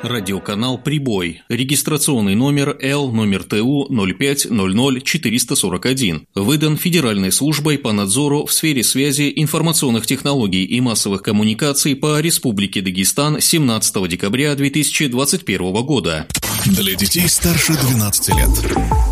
Радиоканал «Прибой». Регистрационный номер Л/ТУ 0500441. Выдан Федеральной службой по надзору в сфере связи, информационных технологий и массовых коммуникаций по Республике Дагестан 17 декабря 2021 года. Для детей старше 12 лет.